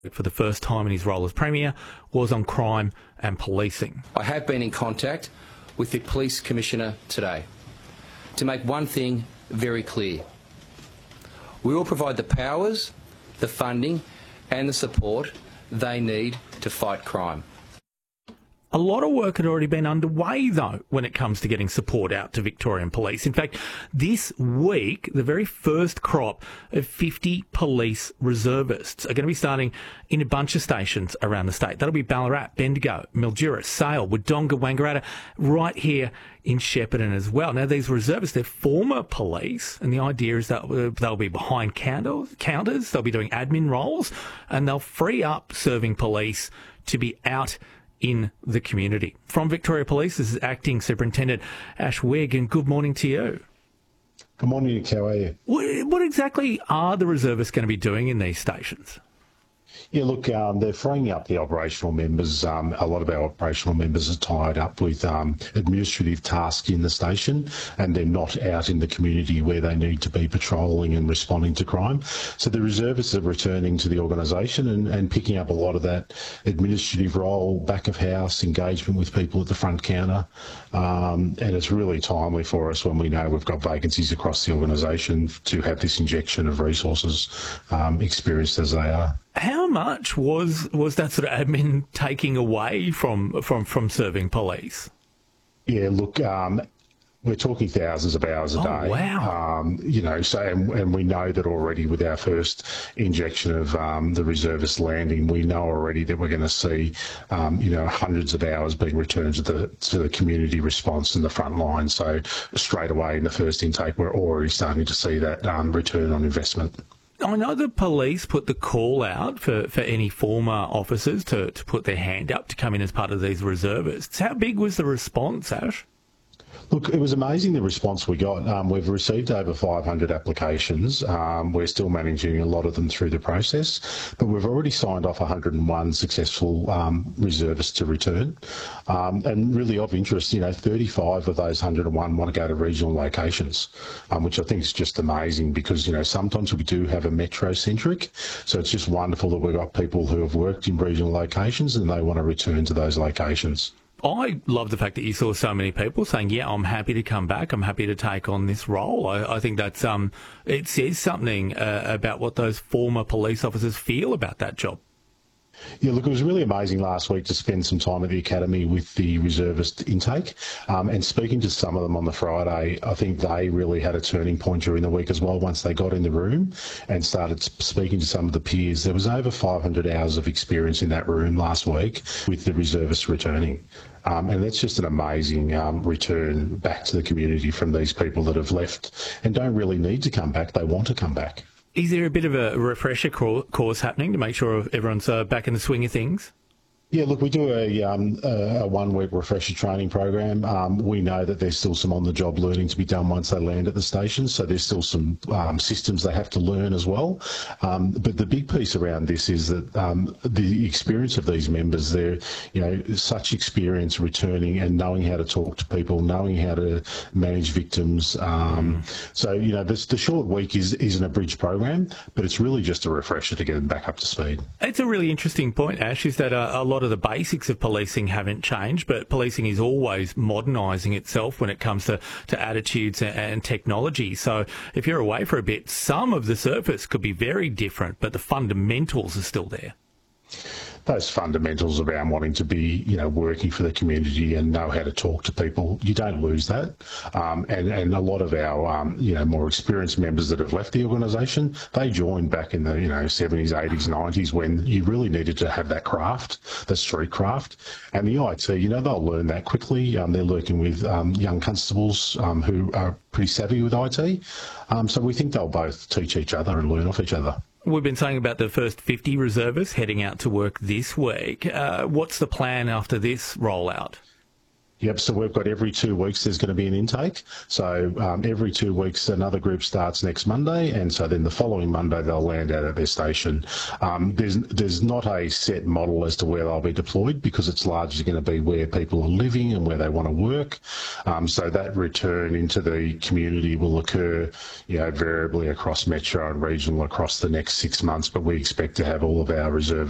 for the first time in his role as Premier was on crime and policing. I have been in contact with the Police Commissioner today to make one thing very clear. We will provide the powers, the funding and the support they need to fight crime. A lot of work had already been underway, though, when it comes to getting support out to Victorian Police. In fact, this week, the very first crop of 50 police reservists are going to be starting in a bunch of stations around the state. That'll be Ballarat, Bendigo, Mildura, Sale, Wodonga, Wangaratta, right here in Shepparton as well. Now, these reservists, they're former police, and the idea is that they'll be behind counters, they'll be doing admin roles, and they'll free up serving police to be out in the community. From Victoria Police, this is Acting Superintendent Ash Wigg, and good morning to you. Good morning, Nick. How are you? What exactly are the reservists going to be doing in these stations? Yeah, look, they're freeing up the operational members. A lot of our operational members are tied up with administrative tasks in the station, and they're not out in the community where they need to be patrolling and responding to crime. So the reservists are returning to the organisation and picking up a lot of that administrative role, back of house, engagement with people at the front counter. And it's really timely for us when we know we've got vacancies across the organisation to have this injection of resources, experienced as they are. How much was that sort of admin taking away from serving police? Yeah, look, we're talking thousands of hours a day. Wow. And we know that already with our first injection of the reservist landing, we know already that we're going to see, hundreds of hours being returned to the community response in the front line. So straight away in the first intake, we're already starting to see that return on investment. I know the police put the call out for any former officers to put their hand up to come in as part of these reservists. How big was the response, Ash? Look, it was amazing the response we got. We've received over 500 applications. We're still managing a lot of them through the process, but we've already signed off 101 successful reservists to return. And really of interest, 35 of those 101 want to go to regional locations, which I think is just amazing because, sometimes we do have a metro-centric. So it's just wonderful that we've got people who have worked in regional locations and they want to return to those locations. I love the fact that you saw so many people saying, yeah, I'm happy to come back. I'm happy to take on this role. I think that's it says something about what those former police officers feel about that job. Yeah, look, it was really amazing last week to spend some time at the Academy with the reservist intake and speaking to some of them on the Friday. I think they really had a turning point during the week as well. Once they got in the room and started speaking to some of the peers, there was over 500 hours of experience in that room last week with the reservists returning. And that's just an amazing return back to the community from these people that have left and don't really need to come back. They want to come back. Is there a bit of a refresher course happening to make sure everyone's back in the swing of things? Yeah, look, we do a one-week refresher training program. We know that there's still some on-the-job learning to be done once they land at the station, so there's still some systems they have to learn as well. But the big piece around this is that the experience of these members, they're such experience returning and knowing how to talk to people, knowing how to manage victims. So the short week isn't a bridge program, but it's really just a refresher to get them back up to speed. It's a really interesting point, Ash, is that a lot of the basics of policing haven't changed, but policing is always modernising itself when it comes to attitudes and technology. So if you're away for a bit, some of the surface could be very different, but the fundamentals are still there. Those fundamentals around wanting to be, working for the community and know how to talk to people, you don't lose that. And a lot of our, more experienced members that have left the organisation, they joined back in the, 70s, 80s, 90s when you really needed to have that craft, the street craft. And the IT, they'll learn that quickly. They're working with young constables who are pretty savvy with IT. So we think they'll both teach each other and learn off each other. We've been saying about the first 50 reservists heading out to work this week. What's the plan after this rollout? Yep, so we've got every 2 weeks there's going to be an intake. So every 2 weeks another group starts next Monday, and so then the following Monday they'll land out at their station. There's not a set model as to where they'll be deployed because it's largely going to be where people are living and where they want to work. So that return into the community will occur, variably across metro and regional across the next 6 months, but we expect to have all of our reserve